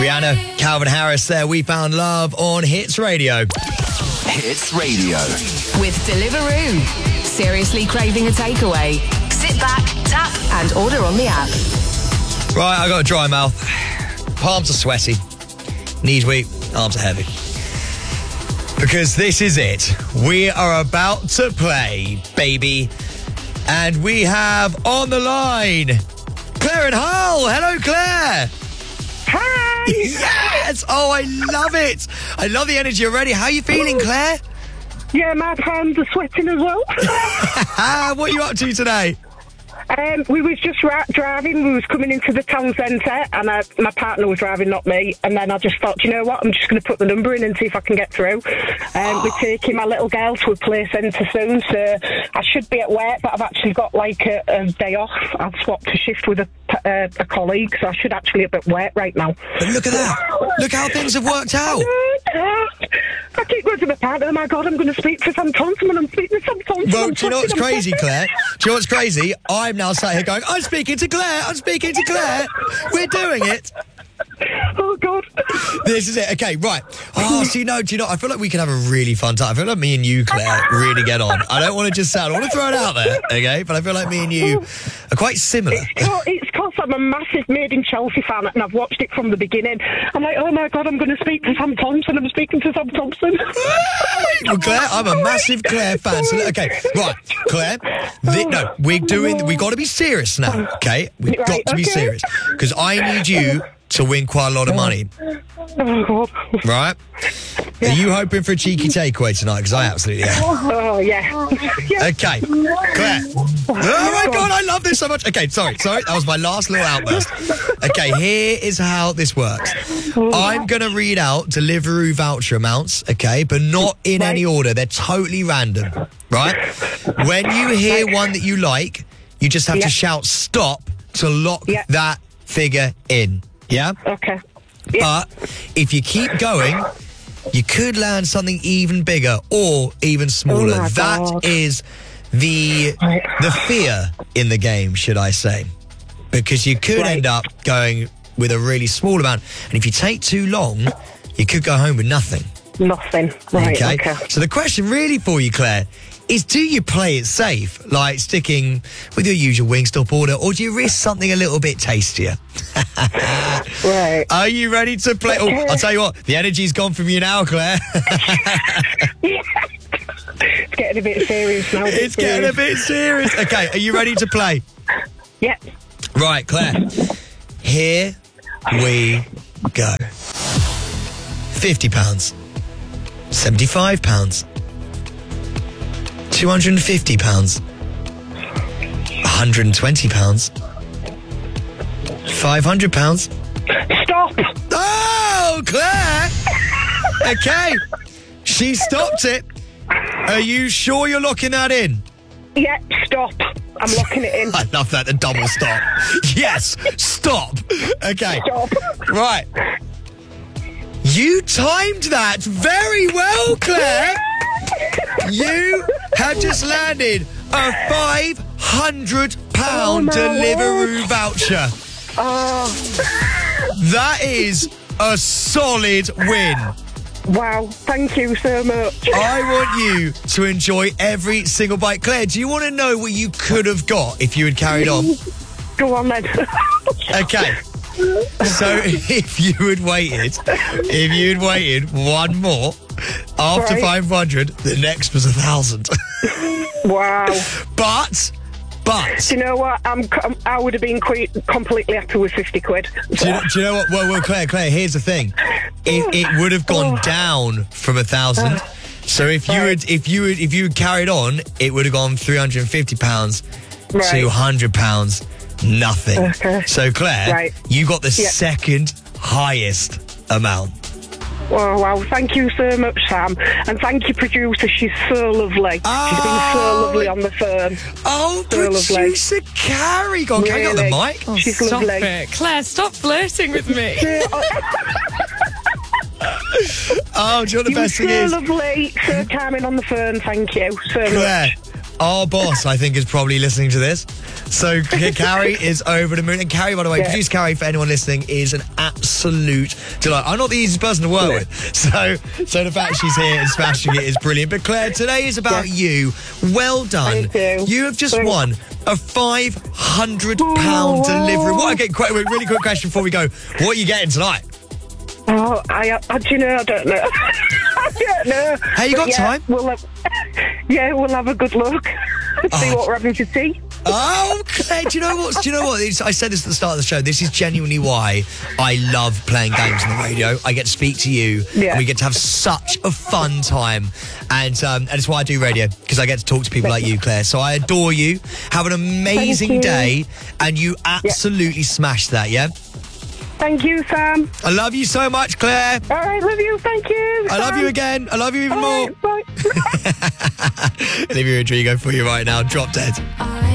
Rihanna, Calvin Harris there. We found love on Hits Radio. Hits Radio. With Deliveroo. Seriously craving a takeaway? Sit back, tap, and order on the app. Right, I got a dry mouth. Palms are sweaty. Knees weak. Arms are heavy. Because this is it. We are about to play, baby. And we have on the line Claire and Hull. Hello, Claire. Hi. Yes. Oh, I love it. I love the energy already. How are you feeling, Claire? Yeah, my palms are sweating as well. What are you up to today? We was just driving. We was coming into the town centre, and my partner was driving, not me. And then I just thought, you know what? I'm just going to put the number in and see if I can get through. We're taking my little girl to a play centre soon, so I should be at work, but I've actually got like a day off. I've swapped a shift with a colleague, so I should actually be at work right now. But look at that. Look how things have worked out. I keep going to my partner, oh my God, I'm going to speak to Sam Thompson, and I'm speaking to Sam Thompson. Well, do you know what's crazy, Claire? Do you know what's crazy? I'm now sat here going, I'm speaking to Claire. We're doing it. Oh, God. This is it. Okay, right. Oh, so do you know, I feel like we can have a really fun time. I feel like me and you, Claire, really get on. I don't want to just say, I don't want to throw it out there, okay? But I feel like me and you are quite similar. It's because I'm a massive Made in Chelsea fan, and I've watched it from the beginning. I'm like, oh, my God, I'm going to speak to Sam Thompson. I'm speaking to Sam Thompson. Well, Claire, I'm a massive Claire fan. So, okay, right, Claire, we got to be serious now, okay? We've got to be serious. Because I need you to win quite a lot of money. Oh, God. Right? Yeah. Are you hoping for a cheeky takeaway tonight? Because I absolutely am. Oh, yeah. Okay. Claire. Oh, my God, I love this so much. Okay, sorry. That was my last little outburst. Okay, here is how this works. I'm going to read out Deliveroo voucher amounts, okay, but not in any order. They're totally random, right? When you hear one that you like, you just have to shout stop to lock that figure in. Yeah? Okay. But if you keep going, you could land something even bigger or even smaller. Oh, that is the fear in the game, should I say. Because you could end up going with a really small amount. And if you take too long, you could go home with nothing. Nothing. Right, okay. So the question really for you, Claire, is do you play it safe, like sticking with your usual Wingstop order, or do you risk something a little bit tastier? Right. Are you ready to play? Oh, I'll tell you what, the energy's gone from you now, Claire. It's getting a bit serious now. It's getting a bit serious. Okay, are you ready to play? Yep. Right, Claire. Here we go. £50. £75. £250. £120. £500. Stop! Oh, Claire! Okay, she stopped it. Are you sure you're locking that in? Yeah, stop. I'm locking it in. I love that, the double stop. Yes, stop. Okay. Stop. Right. You timed that very well, Claire. You have just landed a £500 Deliveroo voucher. Oh. That is a solid win. Wow, thank you so much. I want you to enjoy every single bite. Claire, do you want to know what you could have got if you had carried on? Go on then. Okay. So if you had waited one more after 500, the next was 1,000. Wow. But you know what? I would have been completely happy with 50 quid. Do you know what? Well, Claire, here's the thing. It would have gone down from 1,000. So if you had carried on, it would have gone £350 to £100. Nothing. Okay. So Claire, you got the second highest amount. Oh, wow, thank you so much, Sam. And thank you, producer. She's so lovely. She's been so lovely on the phone. Oh, so producer lovely. Carrie. Go on, Carrie, got the mic. Oh, she's stop lovely. It. Claire, stop flirting with me. Oh, do you know what the best thing is? So lovely, so calming on the phone, thank you so Claire, much. Our boss, I think, is probably listening to this. So Carrie is over the moon. And Carrie, by the way, producer Carrie, for anyone listening, is an absolute delight. I'm not the easiest person to work with. So the fact she's here and smashing it is brilliant. But Claire, today is about you. Well done. Thank you. You have just won a £500 delivery. What? Okay, really quick question before we go. What are you getting tonight? Oh, do you know? I don't know. I don't know. Hey, you got time? We'll have a good look. See what we're having for tea. Oh, Claire, do you know what? I said this at the start of the show. This is genuinely why I love playing games on the radio. I get to speak to you, and we get to have such a fun time. And it's why I do radio, because I get to talk to people like you, Claire. So I adore you. Have an amazing day, and you absolutely smashed that, yeah? Thank you, Sam. I love you so much, Claire. All right, love you. Thank you. I love you again. I love you even more. Bye. Olivia Rodrigo for you right now. Drop Dead.